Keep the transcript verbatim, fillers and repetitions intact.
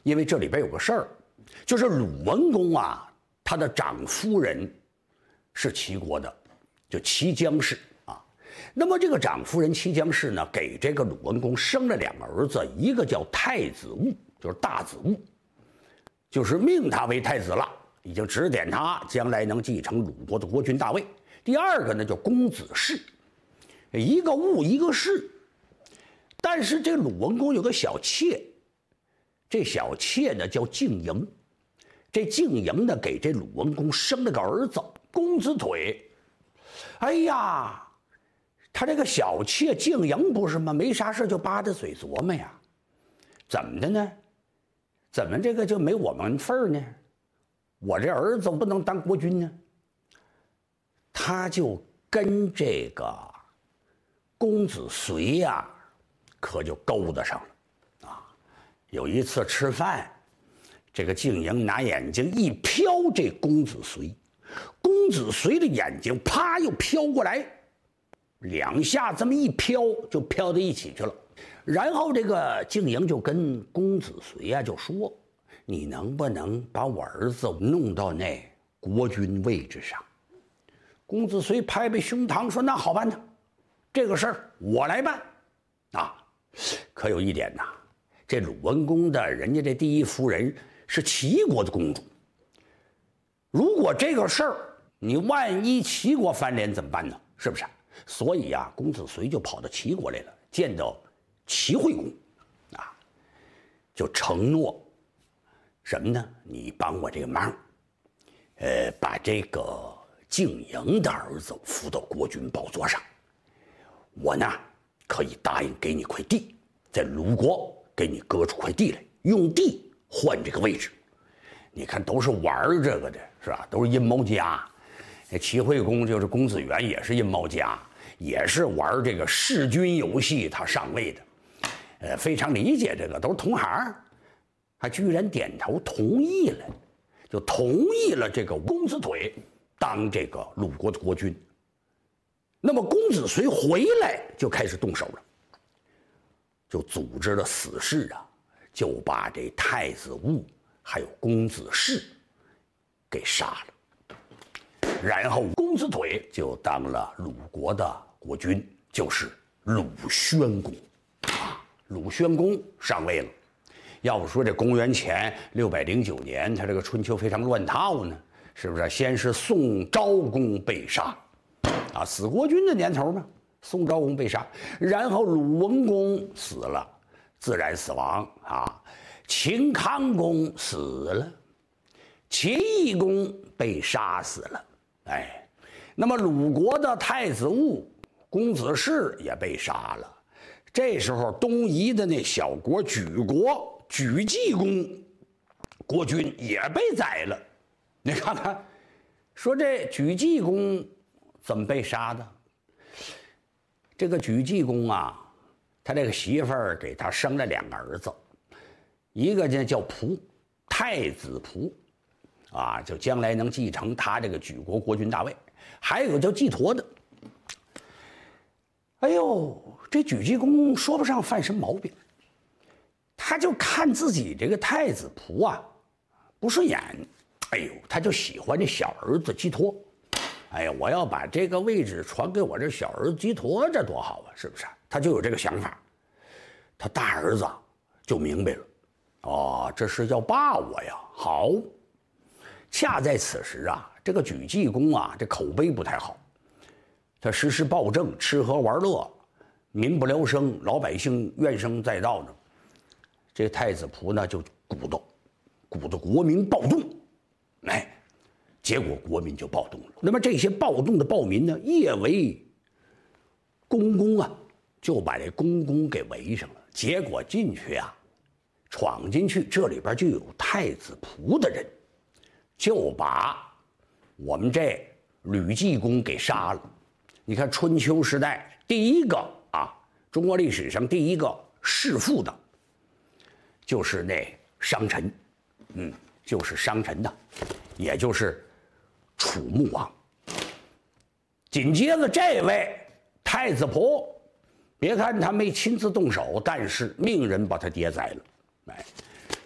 因为这里边有个事儿，就是鲁文公啊，他的长夫人是齐国的，就齐姜氏啊。那么这个长夫人齐姜氏呢，给这个鲁文公生了两个儿子，一个叫太子戊，就是大子戊，就是命他为太子了，已经指点他将来能继承鲁国的国君大位。第二个呢叫公子氏，一个戊一个氏。但是这鲁文公有个小妾，这小妾呢叫敬莹，这敬莹呢给这鲁文公生了个儿子公子腿。哎呀，他这个小妾敬莹不是吗？没啥事就扒着嘴琢磨呀，怎么的呢？怎么这个就没我们份儿呢？我这儿子不能当国君呢？他就跟这个公子遂呀，可就勾搭上了啊！有一次吃饭，这个敬莹拿眼睛一瞟这公子遂，公子遂的眼睛啪又飘过来，两下这么一飘就飘到一起去了。然后这个敬莹就跟公子遂呀就说：“你能不能把我儿子弄到那国君位置上？”公子遂拍拍胸膛说：“那好办呢，这个事儿我来办。”啊，可有一点呐，这鲁文公的人家这第一夫人是齐国的公主，如果这个事儿你万一齐国翻脸怎么办呢？是不是？所以呀、啊，公子遂就跑到齐国来了，见到齐惠公，啊，就承诺什么呢？你帮我这个忙，呃，把这个敬莹的儿子扶到国君宝座上，我呢可以答应给你块地，在鲁国给你割出块地来，用地换这个位置。你看都是玩这个的，是吧？都是阴谋家。那齐惠公就是公子元，也是阴谋家，也是玩这个弑君游戏，他上位的，呃，非常理解这个，都是同行。他居然点头同意了，就同意了这个公子腿当这个鲁国的国君。那么公子遂回来就开始动手了，就组织了死士啊，就把这太子戊还有公子氏给杀了。然后公子腿就当了鲁国的国君，就是鲁宣公啊。鲁宣公上位了。要不说这公元前六百零九年，他这个春秋非常乱套呢，是不是？先是宋昭公被杀，啊，死国君的年头嘛，宋昭公被杀，然后鲁文公死了，自然死亡啊。秦康公死了，齐懿公被杀死了，哎，那么鲁国的太子戊、公子氏也被杀了。这时候东夷的那小国莒国。莒季公国君也被宰了，你看看，说这莒季公怎么被杀的？这个莒季公啊，他这个媳妇儿给他生了两个儿子，一个呢叫仆，太子仆，啊，就将来能继承他这个莒国国君大位；还有一个叫季佗的。哎呦，这莒季公说不上犯什么毛病。他就看自己这个太子仆啊不顺眼，哎呦，他就喜欢这小儿子季佗，哎呀，我要把这个位置传给我这小儿子季佗，这多好啊，是不是？他就有这个想法。他大儿子就明白了，哦，这是要霸我呀。好，恰在此时啊，这个莒季公啊，这口碑不太好，他实施暴政，吃喝玩乐，民不聊生，老百姓怨声载道呢。这太子仆呢就鼓捣，鼓捣国民暴动，哎，结果国民就暴动了。那么这些暴动的暴民呢，夜围公公啊，就把这公公给围上了。结果进去啊，闯进去，这里边就有太子仆的人，就把我们这吕季公给杀了。你看春秋时代第一个啊，中国历史上第一个弑父的。就是那商臣，嗯，就是商臣的，也就是楚穆王。紧接着这位太子仆，别看他没亲自动手，但是命人把他爹宰了，哎，